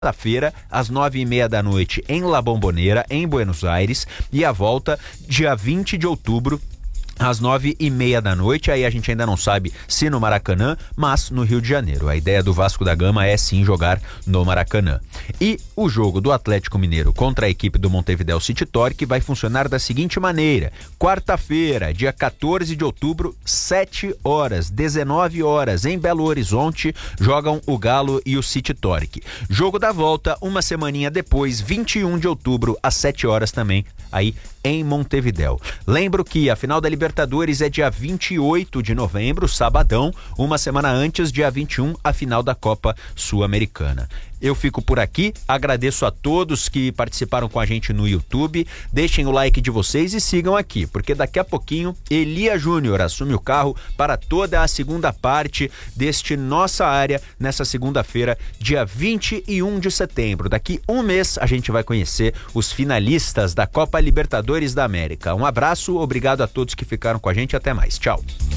Quarta-feira, às 9h30 da noite, em La Bombonera, em Buenos Aires, e a volta dia 20 de outubro, às 9h30 da noite. Aí a gente ainda não sabe se no Maracanã, mas no Rio de Janeiro. A ideia do Vasco da Gama é sim jogar no Maracanã. E o jogo do Atlético Mineiro contra a equipe do Montevideo City Torque vai funcionar da seguinte maneira: quarta-feira, dia 14 de outubro, 7 horas, 19 horas, em Belo Horizonte, jogam o Galo e o City Torque. Jogo da volta, uma semaninha depois, 21 de outubro, às 7 horas também, aí em Montevideo. Lembro que a final da Libertadores é dia 28 de novembro, sabadão, uma semana antes, dia 21, a final da Copa Sul-Americana. Eu fico por aqui, agradeço a todos que participaram com a gente no YouTube, deixem o like de vocês e sigam aqui, porque daqui a pouquinho Elia Júnior assume o carro para toda a segunda parte deste Nossa Área, nessa segunda-feira, dia 21 de setembro. Daqui um mês a gente vai conhecer os finalistas da Copa Libertadores da América. Um abraço, obrigado a todos que ficaram com a gente, até mais, tchau.